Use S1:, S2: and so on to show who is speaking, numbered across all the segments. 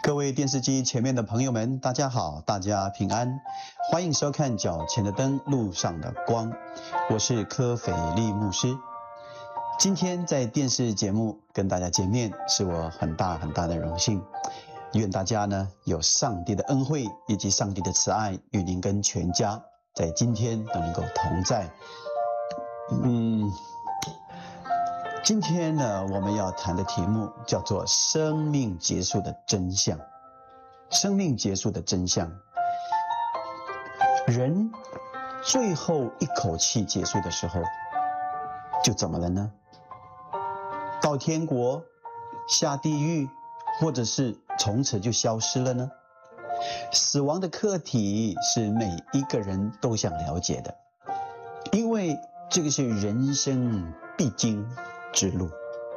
S1: 各位电视机前面的朋友们，大家好，大家平安，欢迎收看脚前的灯，路上的光，我是柯斐利牧师。今天在电视节目跟大家见面，是我很大的荣幸。愿大家呢有上帝的恩惠以及上帝的慈爱，与您跟全家在今天都能够同在。今天呢，我们要谈的题目叫做生命结束的真相。生命结束的真相，人最后一口气结束的时候，就怎么了呢？到天国、下地狱，或者是从此就消失了呢？死亡的课题是每一个人都想了解的，因为这个是人生必经之路。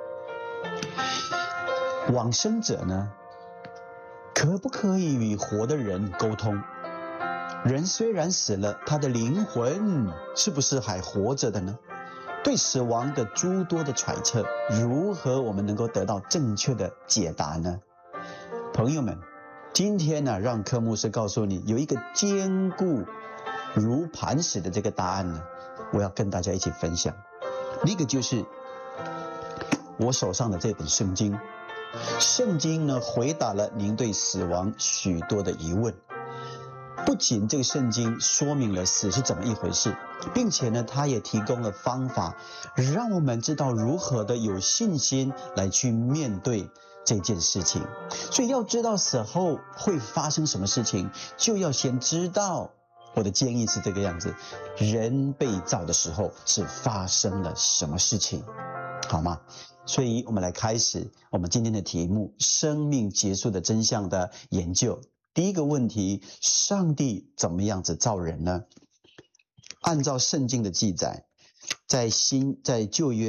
S1: 往生者呢，可不可以与活的人沟通？人虽然死了，他的灵魂是不是还活着的呢？对死亡的诸多的揣测，如何我们能够得到正确的解答呢？朋友们，今天呢，让柯牧师告诉你有一个坚固如磐石的这个答案呢，我要跟大家一起分享。那个就是我手上的这本圣经。圣经呢，回答了您对死亡许多的疑问。不仅这个圣经说明了死是怎么一回事，并且呢，它也提供了方法，让我们知道如何的有信心来去面对这件事情。所以要知道死后会发生什么事情，就要先知道，我的建议是这个样子，人被造的时候是发生了什么事情，好吗？所以我们来开始我们今天的题目，生命结束的真相的研究。第一个问题，上帝怎么样子造人呢？按照圣经的记载，在旧约